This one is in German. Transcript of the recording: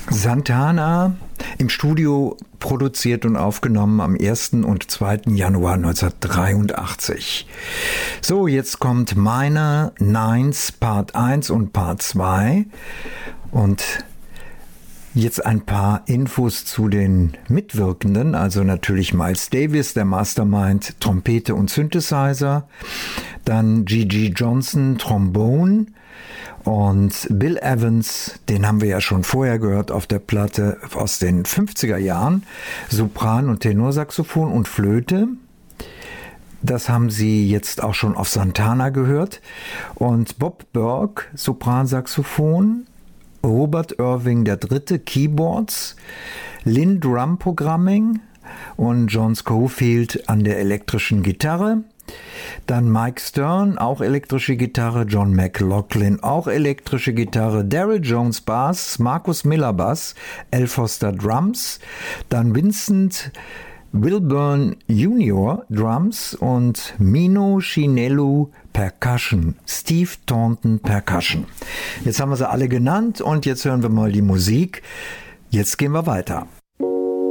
Santana im Studio produziert und aufgenommen am 1. und 2. Januar 1983. So, jetzt kommt Minor Nines Part 1 und Part 2 und jetzt ein paar Infos zu den Mitwirkenden, also natürlich Miles Davis, der Mastermind, Trompete und Synthesizer, dann Gigi Johnson, Trombone, und Bill Evans, den haben wir ja schon vorher gehört auf der Platte aus den 50er Jahren, Sopran- und Tenorsaxophon und Flöte. Das haben Sie jetzt auch schon auf Santana gehört. Und Bob Burke, Sopransaxophon, Robert Irving III, Keyboards, Lynn Drum Programming und John Scofield an der elektrischen Gitarre. Dann Mike Stern, auch elektrische Gitarre, John McLaughlin, auch elektrische Gitarre, Daryl Jones Bass, Marcus Miller Bass, Al Foster Drums, dann Vincent Wilburn Jr. Drums und Mino Chinello Percussion, Steve Taunton Percussion. Jetzt haben wir sie alle genannt und jetzt hören wir mal die Musik. Jetzt gehen wir weiter.